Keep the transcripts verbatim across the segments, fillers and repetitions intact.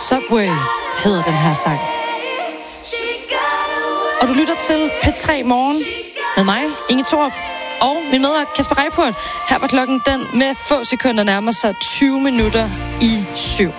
Subway hedder den her sang. Og du lytter til P tre Morgen med mig, Inge Thorup, og min medvært Kasper Reippurt. Her var klokken den med få sekunder nærmer sig tyve minutter i syv.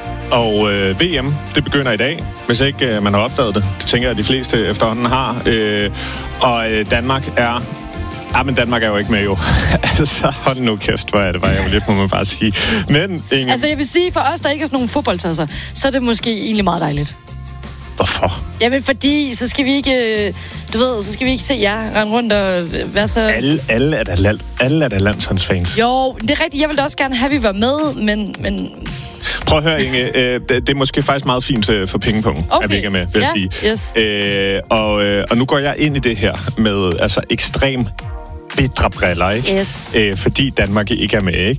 Og øh, V M, det begynder i dag, hvis ikke øh, man har opdaget det. Det tænker jeg, at de fleste efterhånden har. Øh, og øh, Danmark er... Ja, men Danmark er jo ikke med, jo. Altså, hold nu kæft, hvor er det bare, jeg vil lidt, må man bare sige. Men, Inge... Altså, jeg vil sige, for os, der ikke er sådan nogle fodboldtasser, så er det måske egentlig meget dejligt. Hvorfor? Jamen, fordi så skal vi ikke, du ved, så skal vi ikke se jer rende rundt og være så... Alle, alle er da, land, alle er da landsholdsfans. Jo, det er rigtigt. Jeg ville også gerne have, at vi var med, men... men... Prøv at høre, Inge. Øh, det, det er måske faktisk meget fint øh, for pengepunkten, okay. At vi ikke er med, vil ja, jeg sige. Yes. Øh, og, øh, og nu går jeg ind i det her med altså ekstrem bitre briller, ikke? Yes. Øh, fordi Danmark ikke er med, ikke?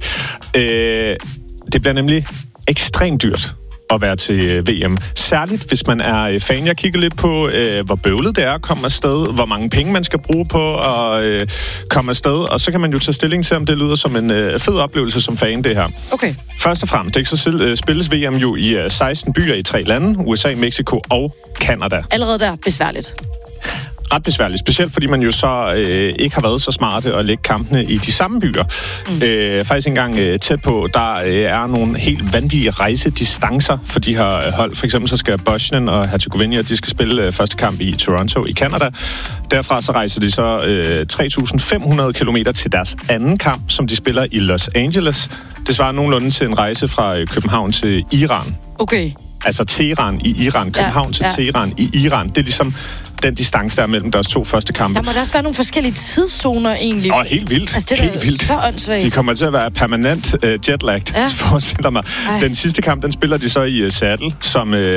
Øh, det bliver nemlig ekstremt dyrt at være til V M. Særligt, hvis man er fan. Jeg kigger lidt på, øh, hvor bøvlet det er at komme afsted, hvor mange penge man skal bruge på at øh, komme afsted, og så kan man jo tage stilling til, om det lyder som en øh, fed oplevelse som fan, det her. Okay. Først og fremmest, ikke, så øh, spilles V M jo i øh, seksten byer i tre lande, U S A, Mexico og Canada. Allerede der besværligt. Ret besværligt, specielt fordi man jo så øh, ikke har været så smarte at lægge kampene i de samme byer. Mm. Øh, faktisk engang øh, tæt på, der øh, er nogle helt vanvittige rejsedistancer for de her hold. For eksempel så skal Bosnien og Herzegovina, de skal spille øh, første kamp i Toronto i Canada. Derfra så rejser de så øh, tre tusind fem hundrede kilometer til deres anden kamp, som de spiller i Los Angeles. Det svarer nogenlunde til en rejse fra øh, København til Iran. Okay. Altså Teheran i Iran, København ja, til ja. Teheran i Iran. Det er ligesom den distance, der er mellem deres to første kampe. Der må der også være nogle forskellige tidszoner, egentlig. Åh, helt vildt. Altså, det er helt vildt. Så åndssvagt. De kommer til at være permanent uh, jetlagt, ja. forestiller mig. Ej. Den sidste kamp, den spiller de så i uh, Seattle, som uh,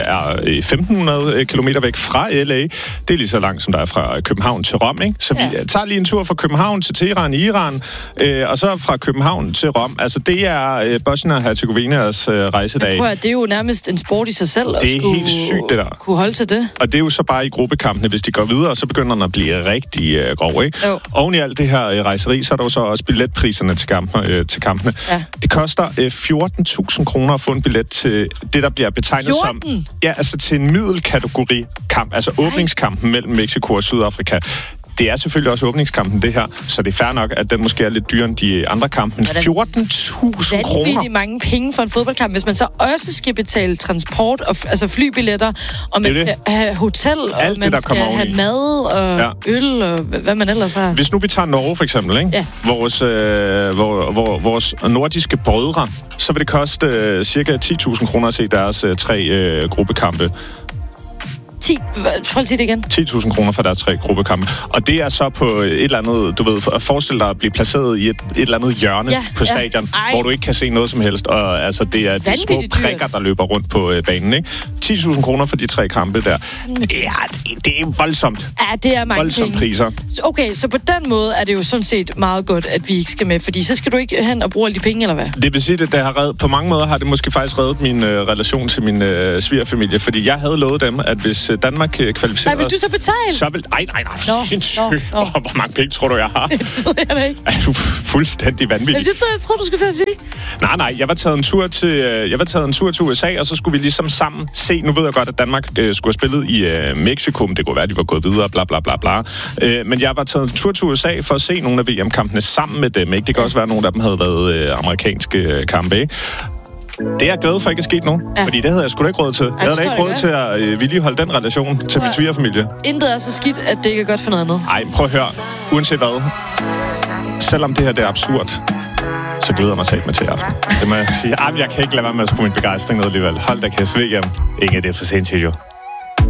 er femten hundrede kilometer væk fra L A. Det er lige så langt, som der er fra København til Rom, ikke? Så ja. vi uh, tager lige en tur fra København til Teheran i Iran, uh, og så fra København til Rom. Altså, det er uh, Bosnien og Herzegovinas uh, rejsedag. Prøv at, det er jo nærmest en sport i sig selv. Det er skulle, helt sygt, det der. Kunne holde til det. Og det er jo så bare i gruppekampene, hvis de går videre, så begynder den at blive rigtig uh, grov, ikke? Jo. Oven i alt det her uh, rejseri, så er der jo så også billetpriserne til, kampen, uh, til kampene. Ja. Det koster uh, fjorten tusind kroner at få en billet til det, der bliver betegnet fjorten? Som... Ja, altså til en middelkategori kamp, altså Ej. åbningskampen mellem Mexico og Sydafrika. Det er selvfølgelig også åbningskampen, det her, så det er fair nok, at den måske er lidt dyrere end de andre kampe. Men fjorten tusind kroner. Det er mange penge for en fodboldkamp, hvis man så også skal betale transport, og, altså flybilletter, og man skal det. have hotel, og alt man det, skal have i. mad, og ja. øl, og hvad man ellers har. Hvis nu vi tager Norge for eksempel, ikke? Ja. Vores, øh, hvor, hvor, vores nordiske brødre, så vil det koste øh, cirka ti tusind kroner at se deres øh, tre øh, gruppekampe. ti Prøv at sige det igen. ti tusind kroner for deres tre gruppekampe. Og det er så på et eller andet, du ved, at forestille dig at blive placeret i et, et eller andet hjørne ja, på stadion, ja. hvor du ikke kan se noget som helst. Og altså, det er de små prikker, der løber rundt på øh, banen, ikke? ti tusind kroner for de tre kampe der. Mm. Ja, det, det er voldsomt. Ja, det er mange voldsomt priser. Okay, så på den måde er det jo sådan set meget godt, at vi ikke skal med, fordi så skal du ikke hen og bruge alle de penge, eller hvad? Det vil sige, at det har reddet, på mange måder har det måske faktisk reddet min øh, relation til min øh, svigerfamilie, fordi jeg havde lovet dem, at hvis Danmark kvalificeret... Nej, vil du så betale? Så vil... Ej, nej, nej. Nå, sindssygt. Nå, nå. Hvor mange penge tror du, jeg har? Det ved jeg da ikke. Er du fuldstændig vanvittig? Jamen, det tror jeg, jeg tror, du skulle til at sige. Nej, nej. Jeg var taget en tur til, jeg var taget en tur til U S A, og så skulle vi ligesom sammen se... Nu ved jeg godt, at Danmark øh, skulle have spillet i øh, Mexico, men det kunne være, at de var gået videre, bla, bla, bla, bla. Øh, men jeg var taget en tur til U S A for at se nogle af V M-kampene sammen med dem, ikke? Det kan også være, at nogle af dem havde været øh, amerikanske øh, kampe, ikke? Det er jeg glad for ikke er sket nu, ja. fordi det havde jeg sgu da ikke råd til. Jeg, jeg havde da ikke råd det. til at øh, vedligeholde den relation til min svigerfamilie. Intet er så skidt, at det ikke er godt for noget andet. Ej, prøv at høre. Uanset hvad. Selvom det her det er absurd, så glæder jeg mig sagt med til i aften. Det må jeg sige. Ej, jeg kan ikke lade være med at skrue min begejstring ned alligevel. Hold da kæft, V M. Inge, det er for sent til jo.